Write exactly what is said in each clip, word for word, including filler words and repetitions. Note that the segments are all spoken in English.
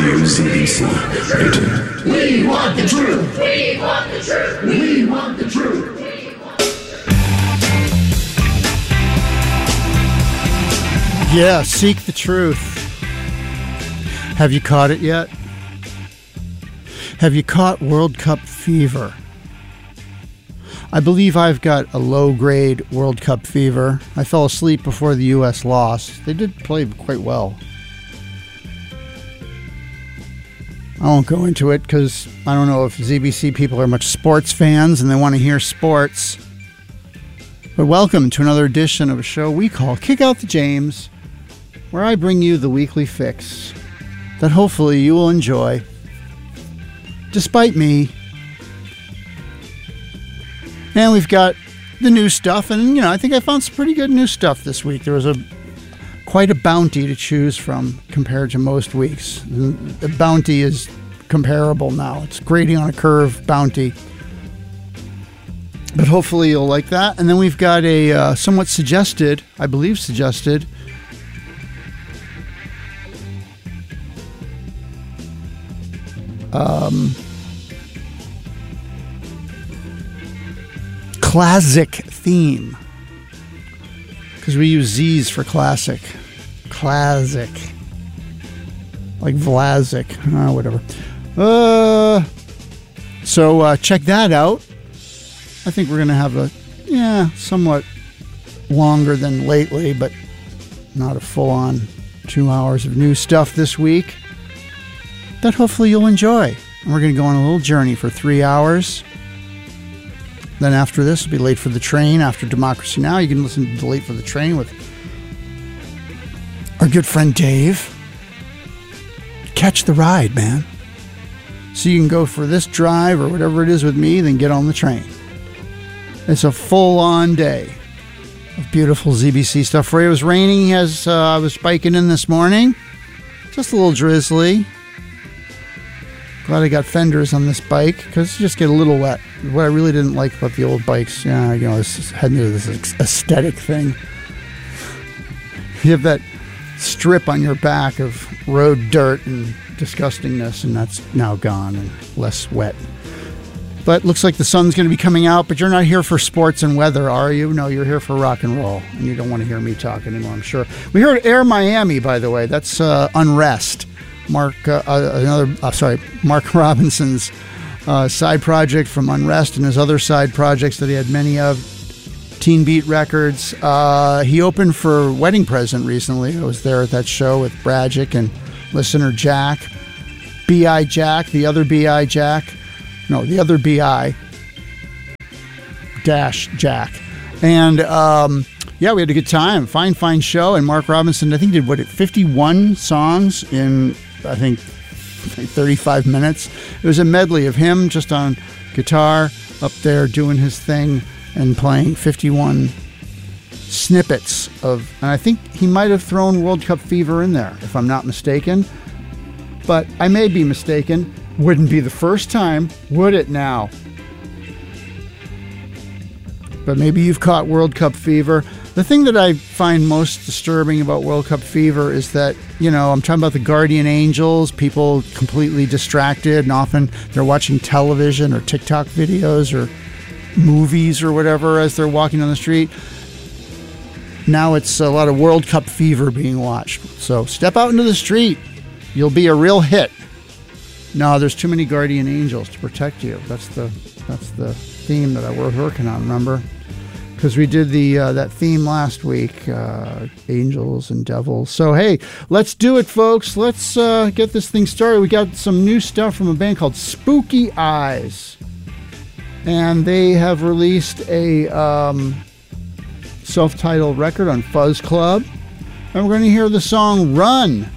W Z B C Newton. We want the truth. We want the truth. We want the truth. Yeah, seek the truth. Have you caught it yet? Have you caught World Cup fever? I believe I've got a low-grade World Cup fever. I fell asleep before the U S lost. They did play quite well. I won't go into it because I don't know if Z B C people are much sports fans and they want to hear sports. But welcome to another edition of a show we call Kick Out the James, where I bring you the weekly fix that hopefully you will enjoy, despite me. And we've got the new stuff, and you know, I think I found some pretty good new stuff this week. There was a quite a bounty to choose from compared to most weeks. The bounty is comparable now. It's grading on a curve bounty. But hopefully you'll like that. And then we've got a uh, somewhat suggested, I believe suggested, um, classic theme. Because we use Z's for classic. Classic. Like Vlasic. Uh, whatever. Uh, so uh, check that out. I think we're going to have a, yeah, somewhat longer than lately, but not a full-on two hours of new stuff this week that hopefully you'll enjoy. And we're going to go on a little journey for three hours. Then after this, we'll be Late for the Train. After Democracy Now!, you can listen to Late for the Train with our good friend Dave. Catch the ride, man. So you can go for this drive or whatever it is with me, then get on the train. It's a full-on day of beautiful Z B C stuff for you. It was raining. He has, uh, I was biking in this morning. Just a little drizzly. Glad I got fenders on this bike because you just get a little wet. What I really didn't like about the old bikes, yeah, you know, I was heading to this aesthetic thing. You have that strip on your back of road dirt and disgustingness, and that's now gone and less wet. But looks like the sun's going to be coming out, but you're not here for sports and weather, are you? No, you're here for rock and roll, and you don't want to hear me talk anymore, I'm sure. We heard Air Miami, by the way. That's uh, Unrest. Mark, uh, another, uh, sorry, Mark Robinson's uh, side project from Unrest and his other side projects that he had many of, Teen Beat Records. Uh, he opened for Wedding Present recently. I was there at that show with Bragic and listener Jack, B I Jack, the other B I Jack, no, the other B I dash Jack, and um, yeah, we had a good time. Fine, fine show. And Mark Robinson, I think, did what, fifty-one songs in, I think, thirty-five minutes. It was a medley of him just on guitar up there doing his thing and playing fifty-one snippets of, and I think he might have thrown World Cup fever in there, if I'm not mistaken. But I may be mistaken. Wouldn't be the first time, would it now? But maybe you've caught World Cup fever. The thing that I find most disturbing about World Cup fever is that, you know, I'm talking about the guardian angels, people completely distracted, and often they're watching television or TikTok videos or movies or whatever as they're walking on the street. Now it's a lot of World Cup fever being watched. So step out into the street. You'll be a real hit. No, there's too many guardian angels to protect you. That's the that's the theme that I was working on, remember? Because we did the uh, that theme last week, uh, angels and devils. So, hey, let's do it, folks. Let's uh, get this thing started. We got some new stuff from a band called Spooky Eyes. And they have released a um, self-titled record on Fuzz Club. And we're going to hear the song Run.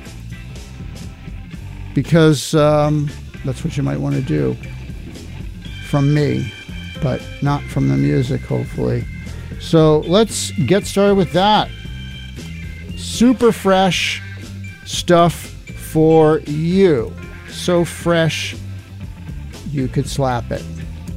Because um, that's what you might want to do from me, but not from the music, hopefully. So let's get started with that. Super fresh stuff for you. So fresh, you could slap it.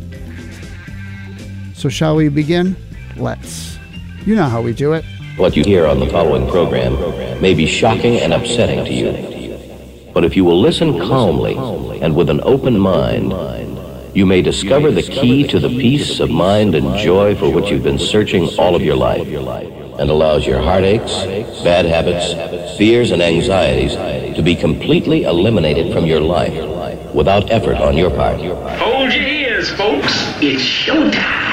So shall we begin? Let's. You know how we do it. What you hear on the following program may be shocking and upsetting to you. But if you will listen calmly and with an open mind, you may discover the key to the peace of mind and joy for which you've been searching all of your life, and allows your heartaches, bad habits, fears, and anxieties to be completely eliminated from your life without effort on your part. Hold your ears, folks. It's showtime.